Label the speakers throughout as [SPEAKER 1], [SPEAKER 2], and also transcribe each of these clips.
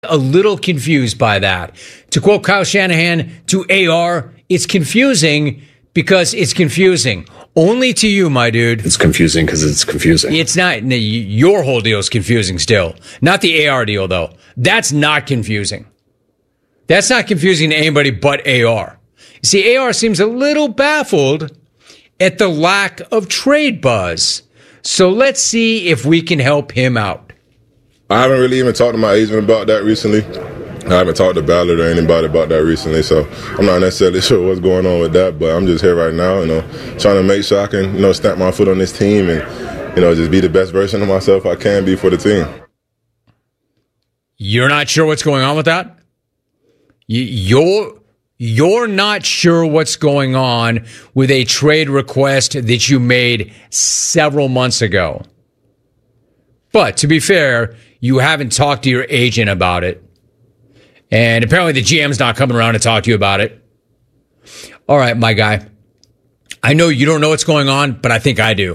[SPEAKER 1] a little confused by that. To quote Kyle Shanahan to AR, it's confusing because it's confusing. Only to you, my dude.
[SPEAKER 2] It's confusing because it's confusing.
[SPEAKER 1] It's not. Your whole deal is confusing still. Not the AR deal, though. That's not confusing. That's not confusing to anybody but AR. You see, AR seems a little baffled at the lack of trade buzz. So let's see if we can help him out.
[SPEAKER 3] I haven't really even talked to my agent about that recently. I haven't talked to Ballard or anybody about that recently, so I'm not necessarily sure what's going on with that, but I'm just here right now, trying to make sure I can, stamp my foot on this team and, just be the best version of myself I can be for the team.
[SPEAKER 1] You're not sure what's going on with that? You're not sure what's going on with a trade request that you made several months ago. But to be fair, you haven't talked to your agent about it. And apparently the GM's not coming around to talk to you about it. All right, my guy. I know you don't know what's going on, but I think I do.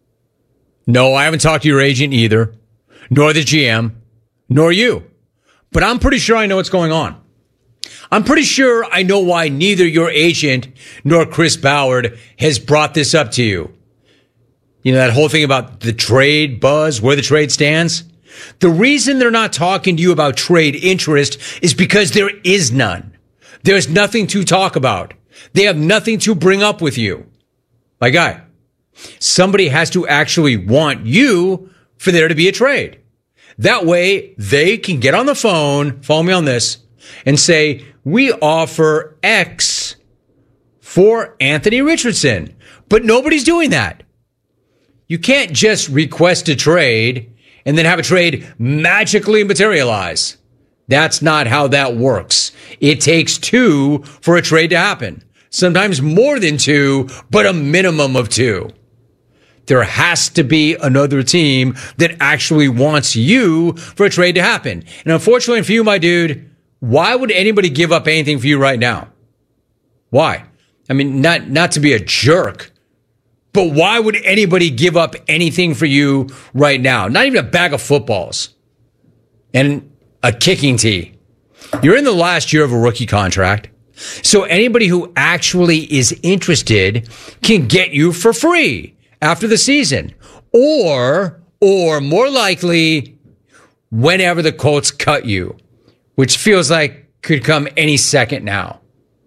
[SPEAKER 1] No, I haven't talked to your agent either, nor the GM, nor you. But I'm pretty sure I know what's going on. I'm pretty sure I know why neither your agent nor Chris Ballard has brought this up to you. You know, that whole thing about the trade buzz, where the trade stands? The reason they're not talking to you about trade interest is because there is none. There's nothing to talk about. They have nothing to bring up with you. My guy, somebody has to actually want you for there to be a trade. That way, they can get on the phone, follow me on this, and say, we offer X for Anthony Richardson. But nobody's doing that. You can't just request a trade and then have a trade magically materialize. That's not how that works. It takes two for a trade to happen. Sometimes more than two, but a minimum of two. There has to be another team that actually wants you for a trade to happen. And unfortunately for you, my dude, why would anybody give up anything for you right now? Why? I mean, not to be a jerk, but why would anybody give up anything for you right now? Not even a bag of footballs and a kicking tee. You're in the last year of a rookie contract. So anybody who actually is interested can get you for free after the season. Or more likely, whenever the Colts cut you, which feels like could come any second now.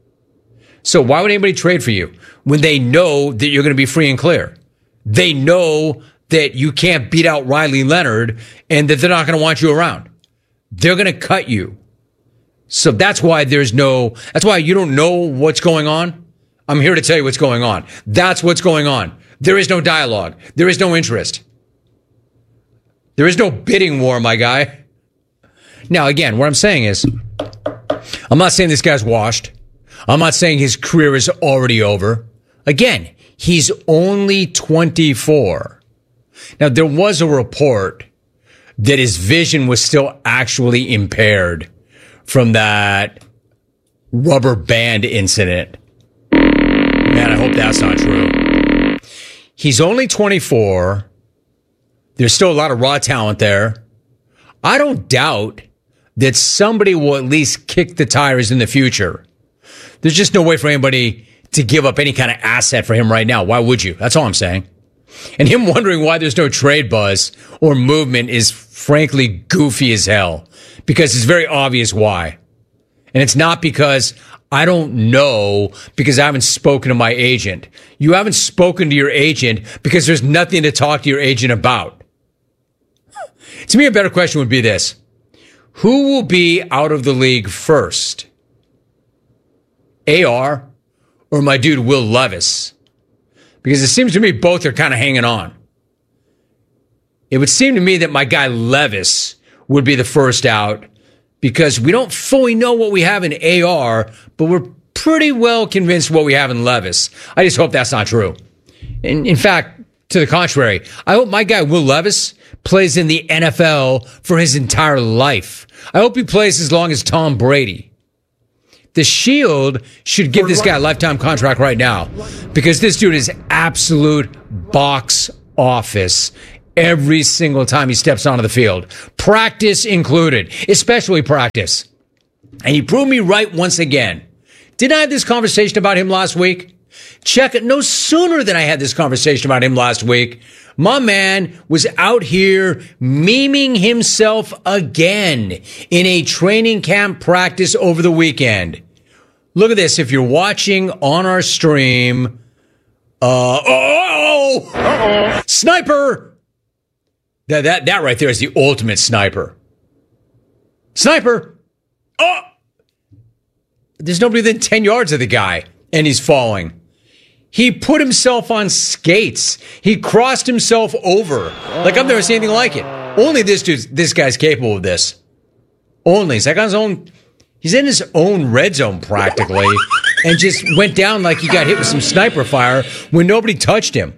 [SPEAKER 1] So why would anybody trade for you when they know that you're going to be free and clear? They know that you can't beat out Riley Leonard and that they're not going to want you around. They're going to cut you. So that's why that's why you don't know what's going on. I'm here to tell you what's going on. That's what's going on. There is no dialogue. There is no interest. There is no bidding war, my guy. Now, again, what I'm saying is, I'm not saying this guy's washed. I'm not saying his career is already over. Again, he's only 24. Now, there was a report that his vision was still actually impaired from that rubber band incident. Man, I hope that's not true. He's only 24. There's still a lot of raw talent there. I don't doubt that somebody will at least kick the tires in the future. There's just no way for anybody to give up any kind of asset for him right now. Why would you? That's all I'm saying. And him wondering why there's no trade buzz or movement is frankly goofy as hell, because it's very obvious why. And it's not because I don't know, because I haven't spoken to my agent. You haven't spoken to your agent because there's nothing to talk to your agent about. To me, a better question would be this. Who will be out of the league first? AR or my dude Will Levis? Because it seems to me both are kind of hanging on. It would seem to me that my guy Levis would be the first out because we don't fully know what we have in AR, but we're pretty well convinced what we have in Levis. I just hope that's not true. In fact, to the contrary, I hope my guy Will Levis plays in the NFL for his entire life. I hope he plays as long as Tom Brady. The Shield should give this guy a lifetime contract right now because this dude is absolute box office every single time he steps onto the field, practice included, especially practice. And he proved me right once again. Didn't I have this conversation about him last week? Check it. No sooner than I had this conversation about him last week, my man was out here memeing himself again in a training camp practice over the weekend. Look at this. If you're watching on our stream, sniper! That right there is the ultimate sniper. Sniper! Oh! There's nobody within 10 yards of the guy, and he's falling. He put himself on skates. He crossed himself over. Like, I've never seen anything like it. Only this guy's capable of this. Only. He's like on his own. He's in his own red zone practically and just went down like he got hit with some sniper fire when nobody touched him.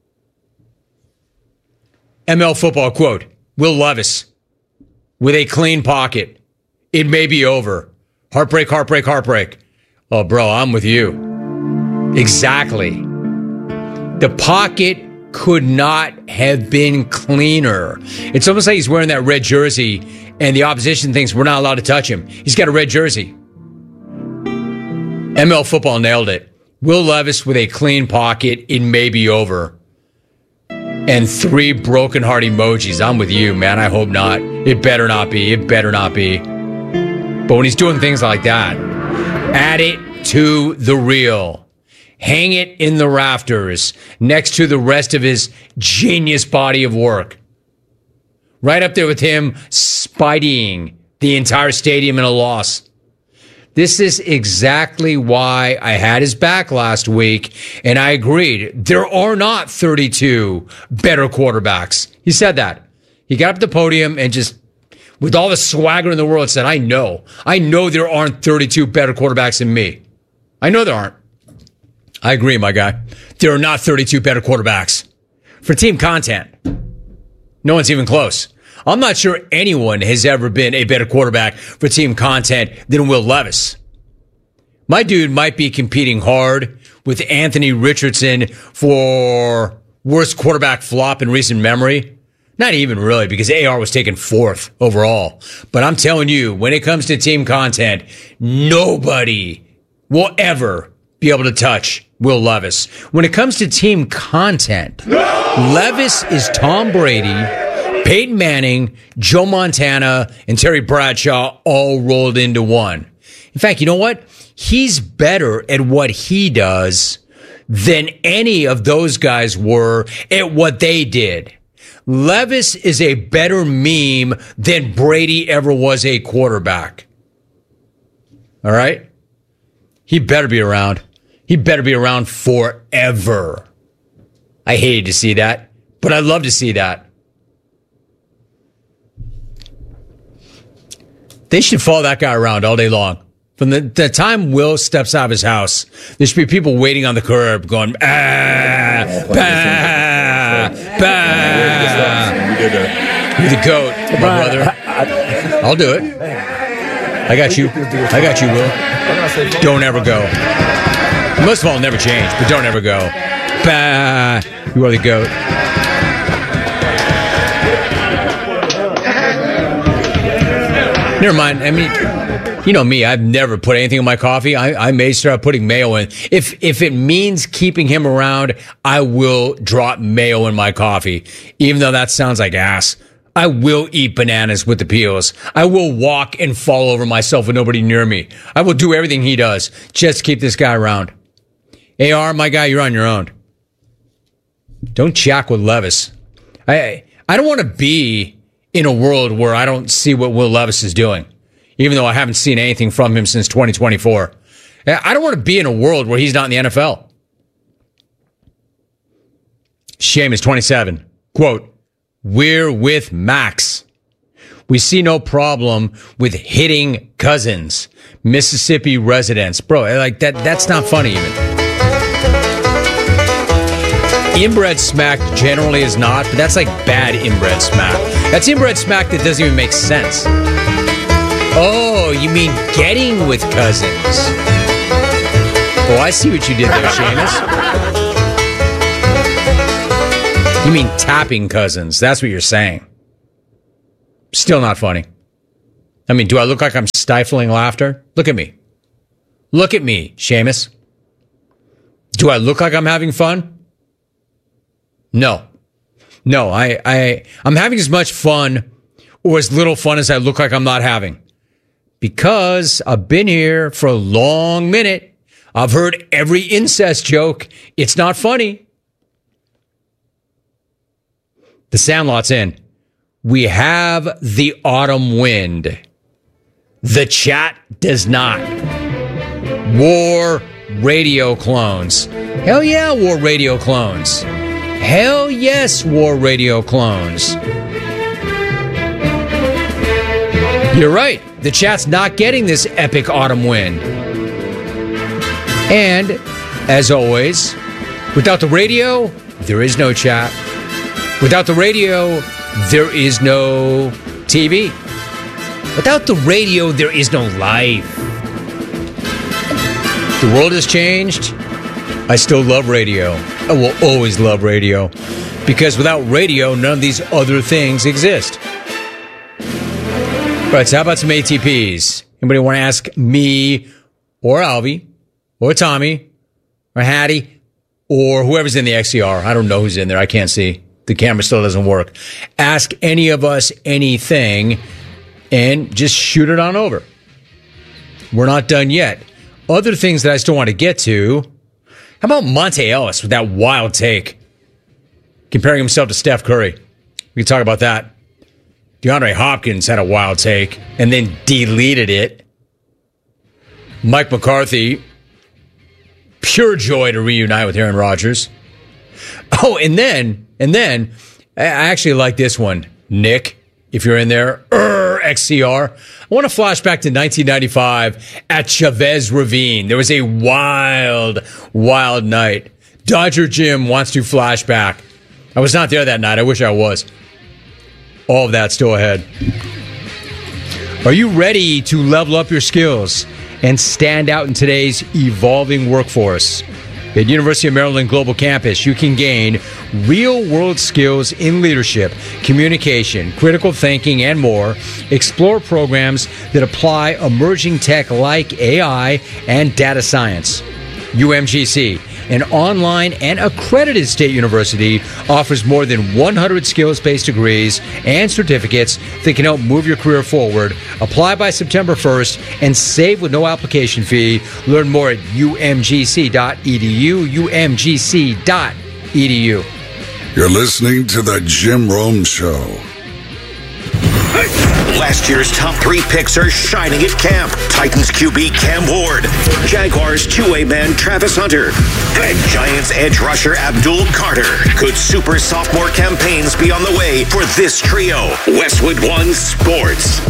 [SPEAKER 1] ML football quote, Will Levis with a clean pocket. It may be over. Heartbreak, heartbreak, heartbreak. Oh, bro, I'm with you. Exactly. The pocket could not have been cleaner. It's almost like he's wearing that red jersey and the opposition thinks we're not allowed to touch him. He's got a red jersey. ML football nailed it. Will Levis with a clean pocket. It may be over. And 3 broken heart emojis. I'm with you, man. I hope not. It better not be. It better not be. But when he's doing things like that, add it to the reel. Hang it in the rafters next to the rest of his genius body of work. Right up there with him spideying the entire stadium in a loss. This is exactly why I had his back last week, and I agreed. There are not 32 better quarterbacks. He said that. He got up the podium and just, with all the swagger in the world, said, I know there aren't 32 better quarterbacks than me. I know there aren't. I agree, my guy. There are not 32 better quarterbacks. For team content, no one's even close. I'm not sure anyone has ever been a better quarterback for team content than Will Levis. My dude might be competing hard with Anthony Richardson for worst quarterback flop in recent memory. Not even really, because AR was taken 4th overall. But I'm telling you, when it comes to team content, nobody will ever be able to touch Will Levis. When it comes to team content, Levis is Tom Brady, Peyton Manning, Joe Montana, and Terry Bradshaw all rolled into one. In fact, you know what? He's better at what he does than any of those guys were at what they did. Levis is a better meme than Brady ever was a quarterback. All right? He better be around. He better be around forever. I hated to see that, but I'd love to see that. They should follow that guy around all day long. From the time Will steps out of his house, there should be people waiting on the curb going, bah, bah. You're the GOAT, my brother. I'll do it. I got you. I got you, Will. Don't ever go. Most of all, never change, but don't ever go. Bah. You are the GOAT. Never mind. I mean, you know me. I've never put anything in my coffee. I may start putting mayo in. If it means keeping him around, I will drop mayo in my coffee, even though that sounds like ass. I will eat bananas with the peels. I will walk and fall over myself with nobody near me. I will do everything he does just to keep this guy around. AR, my guy, you're on your own. Don't jack with Levis. I don't want to be in a world where I don't see what Will Levis is doing, even though I haven't seen anything from him since 2024. I don't want to be in a world where he's not in the NFL. Seamus, 27. Quote, we're with Max. We see no problem with hitting Cousins, Mississippi residents. Bro, like that's not funny even. Inbred smack generally is not, but that's like bad inbred smack. That's inbred smack that doesn't even make sense. Oh, you mean getting with Cousins? Oh, I see what you did there, Seamus. You mean tapping cousins. That's what you're saying. Still not funny. I mean, do I look like I'm stifling laughter? Look at me. Look at me, Seamus. Do I look like I'm having fun? No. No, I'm having as much fun or as little fun as I look like I'm not having. Because I've been here for a long minute. I've heard every incest joke. It's not funny. The Sandlot's in. We have the autumn wind. The chat does not. War radio clones. Hell yeah, war radio clones. Hell yes, war radio clones. You're right. The chat's not getting this epic autumn wind. And, as always, without the radio, there is no chat. Without the radio, there is no TV. Without the radio, there is no life. The world has changed. I still love radio. I will always love radio. Because without radio, none of these other things exist. Right, so how about some ATPs? Anybody want to ask me or Alvy or Tommy or Hattie or whoever's in the XCR? I don't know who's in there. I can't see. The camera still doesn't work. Ask any of us anything and just shoot it on over. We're not done yet. Other things that I still want to get to. How about Monte Ellis with that wild take? Comparing himself to Steph Curry. We can talk about that. DeAndre Hopkins had a wild take and then deleted it. Mike McCarthy, pure joy to reunite with Aaron Rodgers. Oh, and then, I actually like this one. Nick, if you're in there, XCR. I want to flash back to 1995 at Chavez Ravine. There was a wild, wild night. Dodger Jim wants to flash back. I was not there that night. I wish I was. All of that still ahead. Are you ready to level up your skills and stand out in today's evolving workforce? At University of Maryland Global Campus, you can gain real-world skills in leadership, communication, critical thinking, and more. Explore programs that apply emerging tech like AI and data science. UMGC, an online and accredited state university, offers more than 100 skills-based degrees and certificates that can help move your career forward. Apply by September 1st and save with no application fee. Learn more at umgc.edu, umgc.edu.
[SPEAKER 4] You're listening to The Jim Rome Show.
[SPEAKER 5] Last year's top 3 picks are shining at camp. Titans QB Cam Ward, Jaguars two-way man Travis Hunter, and Giants edge rusher Abdul Carter. Could super sophomore campaigns be on the way for this trio? Westwood One Sports.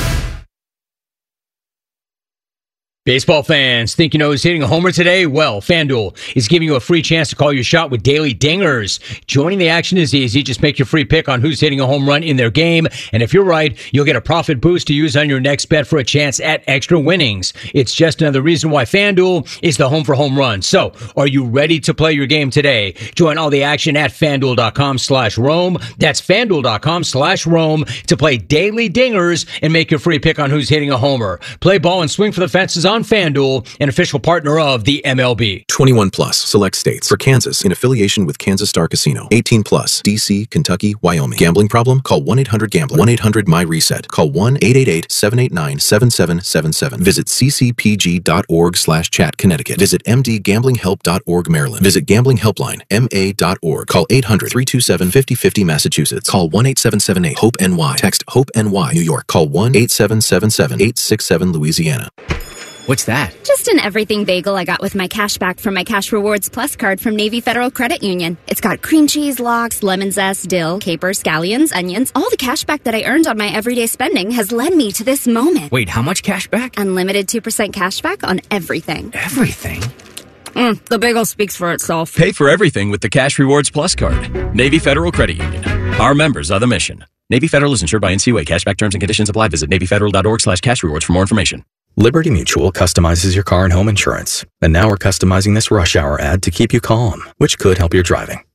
[SPEAKER 1] Baseball fans, think you know who's hitting a homer today? Well, FanDuel is giving you a free chance to call your shot with daily dingers. Joining the action is easy. Just make your free pick on who's hitting a home run in their game. And if you're right, you'll get a profit boost to use on your next bet for a chance at extra winnings. It's just another reason why FanDuel is the home for home runs. So, are you ready to play your game today? Join all the action at FanDuel.com/Rome. That's FanDuel.com/Rome to play daily dingers and make your free pick on who's hitting a homer. Play ball and swing for the fences on FanDuel, an official partner of the MLB.
[SPEAKER 6] 21 plus, select states. For Kansas, in affiliation with Kansas Star Casino. 18 plus, D.C., Kentucky, Wyoming. Gambling problem? Call 1-800-GAMBLER. 1-800-MY-RESET. Call 1-888-789-7777. Visit ccpg.org/chat, Connecticut. Visit mdgamblinghelp.org, Maryland. Visit Gambling Helpline, ma.org. Call 800-327-5050, Massachusetts. Call 1-8778-HOPE-NY. Text HOPE-NY, New York. Call 1-8777-867, Louisiana.
[SPEAKER 7] What's that?
[SPEAKER 8] Just an everything bagel I got with my cash back from my Cash Rewards Plus card from Navy Federal Credit Union. It's got cream cheese, lox, lemon zest, dill, capers, scallions, onions. All the cash back that I earned on my everyday spending has led me to this moment.
[SPEAKER 7] Wait, how much cash back?
[SPEAKER 8] Unlimited 2% cash back on everything.
[SPEAKER 7] Everything?
[SPEAKER 8] The bagel speaks for itself.
[SPEAKER 9] Pay for everything with the Cash Rewards Plus card. Navy Federal Credit Union. Our members are the mission. Navy Federal is insured by NCUA. Cashback terms and conditions apply. Visit NavyFederal.org/cash rewards for more information.
[SPEAKER 10] Liberty Mutual customizes your car and home insurance. And now we're customizing this rush hour ad to keep you calm, which could help your driving.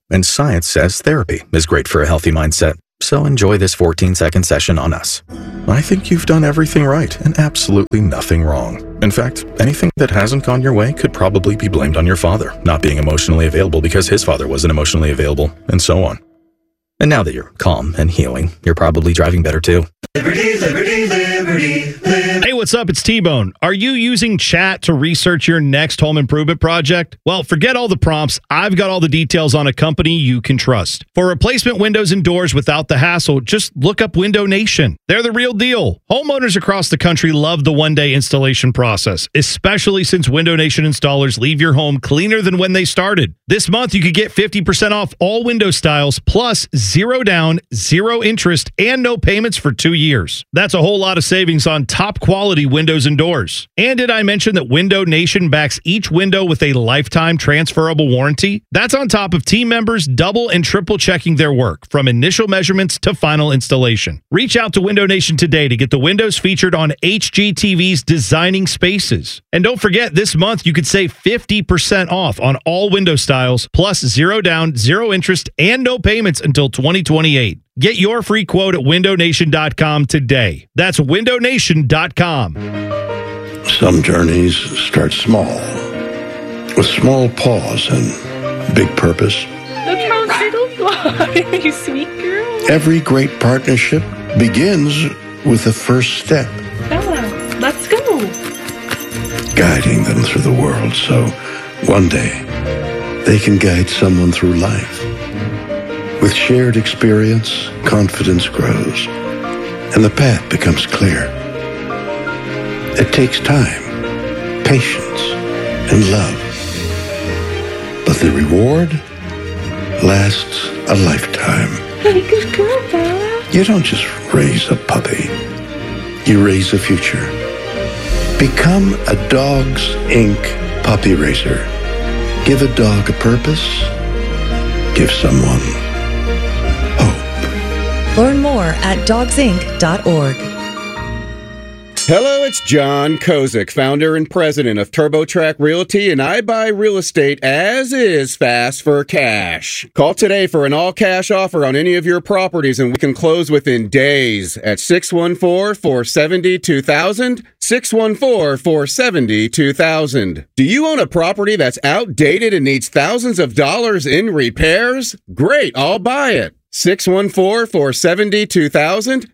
[SPEAKER 10] And science says therapy is great for a healthy mindset. So enjoy this 14-second session on us. I think you've done everything right and absolutely nothing wrong. In fact, anything that hasn't gone your way could probably be blamed on your father not being emotionally available because his father wasn't emotionally available, and so on. And now that you're calm and healing, you're probably driving better too.
[SPEAKER 11] Liberty, liberty, liberty, liberty.
[SPEAKER 12] Hey, what's up? It's T-Bone. Are you using chat to research your next home improvement project? Well, forget all the prompts. I've got all the details on a company you can trust. For replacement windows and doors without the hassle, just look up Window Nation. They're the real deal. Homeowners across the country love the one-day installation process, especially since Window Nation installers leave your home cleaner than when they started. This month, you could get 50% off all window styles, plus 0 down, 0 interest, and no payments for 2 years. That's a whole lot of savings on top quality windows and doors. And did I mention that Window Nation backs each window with a lifetime transferable warranty? That's on top of team members double and triple checking their work from initial measurements to final installation. Reach out to Window Nation today to get the windows featured on HGTV's Designing Spaces. And don't forget, this month you could save 50% off on all window styles, plus 0 down, 0 interest, and no payments until 2028. Get your free quote at windownation.com today. That's windownation.com.
[SPEAKER 13] Some journeys start small, with small pause and big purpose.
[SPEAKER 14] Look how little you are, you sweet girl.
[SPEAKER 13] Every great partnership begins with the first step.
[SPEAKER 14] Bella, let's go.
[SPEAKER 13] Guiding them through the world so one day they can guide someone through life. With shared experience, confidence grows, and the path becomes clear. It takes time, patience, and love. But the reward lasts a lifetime.
[SPEAKER 14] Hey, good girl, Bella.
[SPEAKER 13] You don't just raise a puppy. You raise a future. Become a Dogs Inc. puppy raiser. Give a dog a purpose. Give someone hope.
[SPEAKER 15] Learn more at dogsinc.org.
[SPEAKER 16] Hello, it's John Kozik, founder and president of TurboTrack Realty, and I buy real estate as is fast for cash. Call today for an all-cash offer on any of your properties, and we can close within days at 614-470-2000, 614-470-2000. Do you own a property that's outdated and needs thousands of dollars in repairs? Great, I'll buy it. 614-470-2000,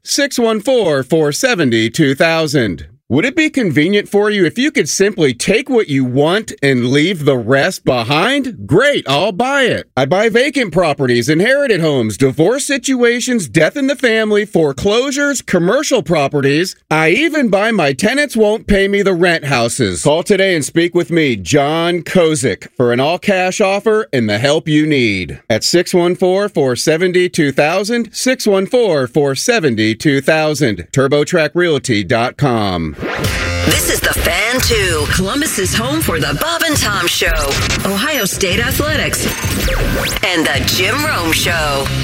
[SPEAKER 16] 614-470-2000. Would it be convenient for you if you could simply take what you want and leave the rest behind? Great, I'll buy it. I buy vacant properties, inherited homes, divorce situations, death in the family, foreclosures, commercial properties. I even buy my tenants won't pay me the rent houses. Call today and speak with me, John Kozik, for an all-cash offer and the help you need. At 614-470-2000, 614-470-2000, TurboTrackRealty.com.
[SPEAKER 17] This is The Fan 2, Columbus's home for the Bob and Tom Show, Ohio State Athletics, and the Jim Rome Show.